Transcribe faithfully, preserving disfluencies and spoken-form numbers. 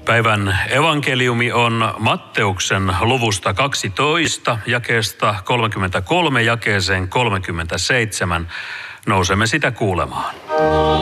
Päivän evankeliumi on Matteuksen luvusta kaksitoista, jakeesta kolmekymmentäkolme jakeeseen kolmekymmentäseitsemän. Nousemme sitä kuulemaan.